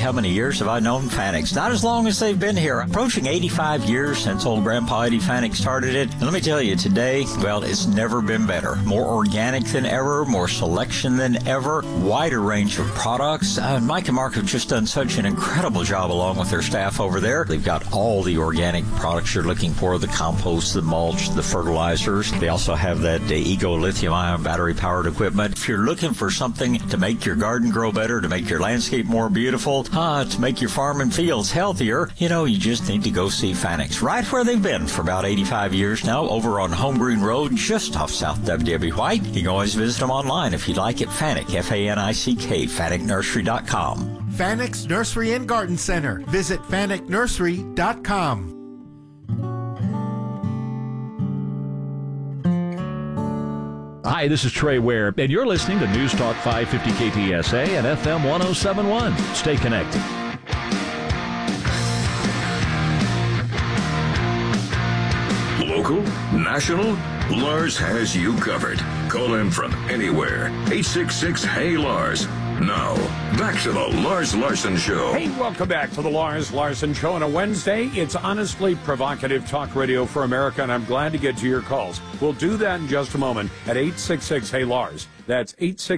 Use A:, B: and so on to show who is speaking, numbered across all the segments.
A: how many years have I known Fanick's? Not as long as they've been here. Approaching 85 years since old Grandpa Eddie Fanick started it. And let me tell you, today, well, it's never been better. More organic than ever, more selection than ever, wider range of products. Mike and Mark have just done such an incredible job along with their staff over there. They've got all the organic products you're looking for, the compost, the mulch, the fertilizers. They also have that Ego lithium-ion battery-powered equipment. If you're looking for something to make your garden grow better, to make your landscape more beautiful, to make your farm and fields healthier, you just need to go see Fanick's. Right where they've been for about 85 years now, over on Home Green Road, just off South W.W. White. You can always visit them online if you'd like at Fanick, F-A-N-I-C-K, FanickNursery.com.
B: Fanick's Nursery and Garden Center. Visit FanickNursery.com.
C: Hi, this is Trey Ware, and you're listening to News Talk 550 KTSA and FM 1071. Stay connected.
D: Local, national, Lars has you covered. Call in from anywhere. 866-HEY-LARS. Now, back to the Lars Larson Show.
E: Hey, welcome back to the Lars Larson Show on a Wednesday. It's honestly provocative talk radio for America, and I'm glad to get to your calls. We'll do that in just a moment at 866-HEY-LARS. That's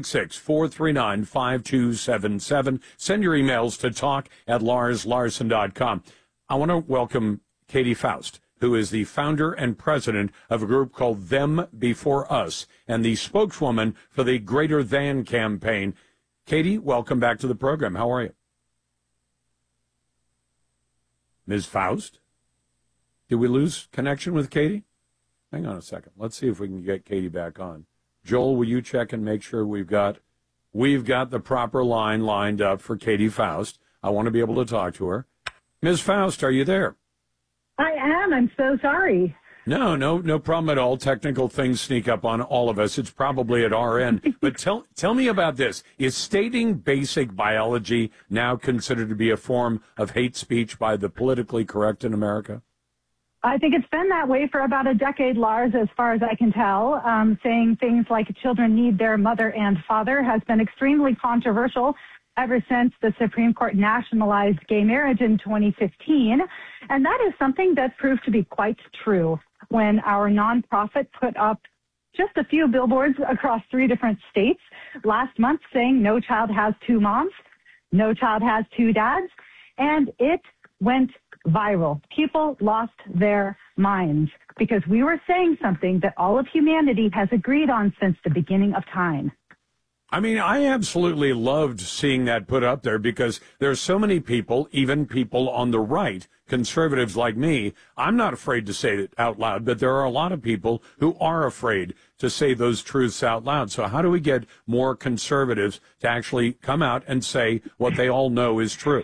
E: 866-439-5277. Send your emails to talk@larslarson.com. I want to welcome Katie Faust, who is the founder and president of a group called Them Before Us and the spokeswoman for the Greater Than campaign. Katie, welcome back to the program. How are you? Ms. Faust? Did we lose connection with Katie? Hang on a second. Let's see if we can get Katie back on. Joel, will you check and make sure we've got the proper line lined up for Katie Faust? I want to be able to talk to her. Ms. Faust, are you there?
F: I am. I'm so sorry.
E: No problem at all. Technical things sneak up on all of us. It's probably at our end. But tell me about this. Is stating basic biology now considered to be a form of hate speech by the politically correct in America?
F: I think it's been that way for about a decade, Lars, as far as I can tell. Saying things like children need their mother and father has been extremely controversial ever since the Supreme Court nationalized gay marriage in 2015. And that is something that proved to be quite true when our nonprofit put up just a few billboards across 3 different states last month saying no child has 2 moms, no child has 2 dads, and it went viral. People lost their minds because we were saying something that all of humanity has agreed on since the beginning of time.
E: I mean, I absolutely loved seeing that put up there because there's so many people, even people on the right, conservatives like me. I'm not afraid to say it out loud, but there are a lot of people who are afraid to say those truths out loud. So how do we get more conservatives to actually come out and say what they all know is true?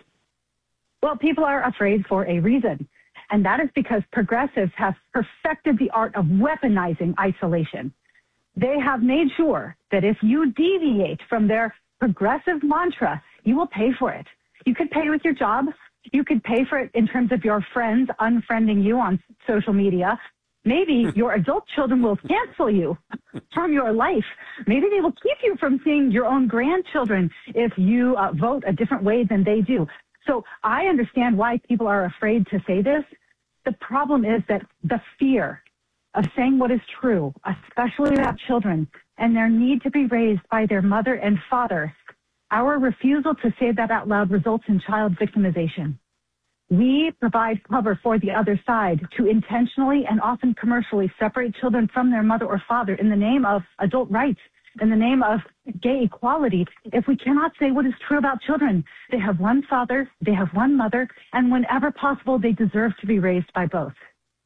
F: Well, people are afraid for a reason, and that is because progressives have perfected the art of weaponizing isolation. They have made sure that if you deviate from their progressive mantra, you will pay for it. You could pay with your job. You could pay for it in terms of your friends unfriending you on social media. Maybe your adult children will cancel you from your life. Maybe they will keep you from seeing your own grandchildren if you vote a different way than they do. So I understand why people are afraid to say this. The problem is that the fear of saying what is true, especially about children, and their need to be raised by their mother and father, our refusal to say that out loud results in child victimization. We provide cover for the other side to intentionally and often commercially separate children from their mother or father in the name of adult rights, in the name of gay equality. If we cannot say what is true about children, they have one father, they have one mother, and whenever possible, they deserve to be raised by both.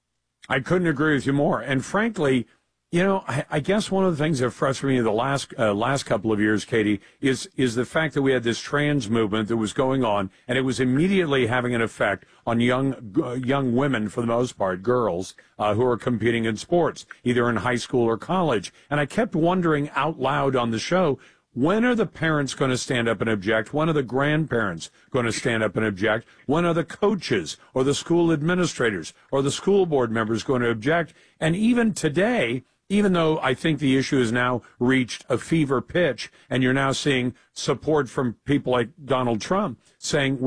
E: I couldn't agree with you more. And frankly, you know, I guess one of the things that frustrated me the last couple of years, Katie, is the fact that we had this trans movement that was going on, and it was immediately having an effect on young women, for the most part, girls, who are competing in sports, either in high school or college. And I kept wondering out loud on the show, when are the parents going to stand up and object? When are the grandparents going to stand up and object? When are the coaches or the school administrators or the school board members going to object? And even today, even though I think the issue has now reached a fever pitch and you're now seeing support from people like Donald Trump saying